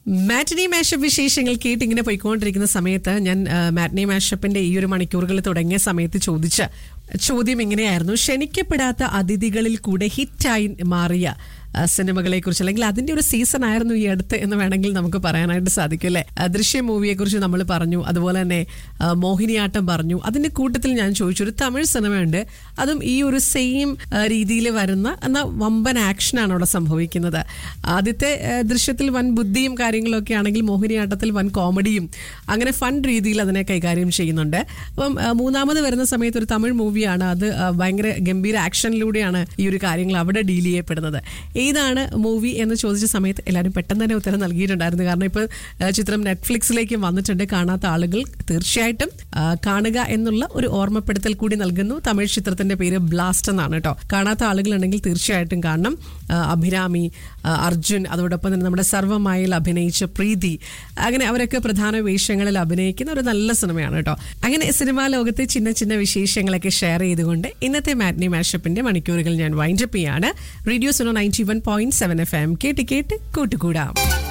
മാറ്റിനി mashup വിശേഷങ്ങൾ കേട്ട് ഇങ്ങനെ പോയിക്കൊണ്ടിരിക്കുന്ന സമയത്ത് ഞാൻ മാറ്റിനി മാഷപ്പിന്റെ ഈ ഒരു മണിക്കൂറുകൾ തുടങ്ങിയ സമയത്ത് ചോദിച്ച ചോദ്യം ഇങ്ങനെയായിരുന്നു. ക്ഷണിക്കപ്പെടാത്ത അതിഥികളിൽ കൂടെ ഹിറ്റായി മാറിയ സിനിമകളെ കുറിച്ച്, അല്ലെങ്കിൽ അതിന്റെ ഒരു സീസൺ ആയിരുന്നു ഈ അടുത്ത് എന്ന് വേണമെങ്കിൽ നമുക്ക് പറയാനായിട്ട് സാധിക്കും അല്ലെ. ദൃശ്യം മൂവിയെ കുറിച്ച് നമ്മൾ പറഞ്ഞു, അതുപോലെ തന്നെ മോഹിനിയാട്ടം പറഞ്ഞു. അതിന്റെ കൂട്ടത്തിൽ ഞാൻ ചോദിച്ചു, ഒരു തമിഴ് സിനിമയുണ്ട്, അതും ഈ ഒരു സെയിം രീതിയിൽ വരുന്ന എന്നാൽ വമ്പൻ ആക്ഷനാണ് അവിടെ സംഭവിക്കുന്നത്. ആദ്യത്തെ ദൃശ്യത്തിൽ വൻ ബുദ്ധിയും കാര്യങ്ങളൊക്കെ ആണെങ്കിൽ മോഹിനിയാട്ടത്തിൽ വൻ കോമഡിയും അങ്ങനെ ഫൺ രീതിയിൽ അതിനെ കൈകാര്യം ചെയ്യുന്നുണ്ട്. അപ്പം മൂന്നാമത് വരുന്ന സമയത്ത് ഒരു തമിഴ് മൂവിയാണ്, അത് ഭയങ്കര ഗംഭീര ആക്ഷനിലൂടെയാണ് ഈ ഒരു കാര്യങ്ങൾ അവിടെ ഡീൽ ചെയ്യപ്പെടുന്നത്. ഏതാണ് മൂവി എന്ന് ചോദിച്ച സമയത്ത് എല്ലാവരും പെട്ടെന്ന് തന്നെ ഉത്തരം നൽകിയിട്ടുണ്ടായിരുന്നു. കാരണം ഇപ്പോൾ ചിത്രം നെറ്റ്ഫ്ലിക്സിലേക്ക് വന്നിട്ടുണ്ട്. കാണാത്ത ആളുകൾ തീർച്ചയായിട്ടും കാണുക എന്നുള്ള ഒരു ഓർമ്മപ്പെടുത്തൽ കൂടി നൽകുന്നു. തമിഴ് ചിത്രത്തിന്റെ പേര് ബ്ലാസ്റ്റ് എന്നാണ് കേട്ടോ. കാണാത്ത ആളുകളുണ്ടെങ്കിൽ തീർച്ചയായിട്ടും കാണണം. അഭിരാമി, അർജുൻ, അതോടൊപ്പം തന്നെ നമ്മുടെ സർവ്വമായിൽ അഭിനയിച്ച പ്രീതി, അങ്ങനെ അവരൊക്കെ പ്രധാന വേഷങ്ങളിൽ അഭിനയിക്കുന്ന ഒരു നല്ല സിനിമയാണ് കേട്ടോ. അങ്ങനെ സിനിമാ ലോകത്തെ ചിന്ന ചിന്ന വിശേഷങ്ങളൊക്കെ ഷെയർ ചെയ്തുകൊണ്ട് ഇന്നത്തെ മാറ്റിനി മാഷപ്പിന്റെ മണിക്കൂറുകൾ ഞാൻ വൈൻഡപ്പ് ചെയ്യാണ്. റേഡിയോ സുനോ 91.7 FM കേട്ട് കേട്ട് കൂട്ടുകൂടാം.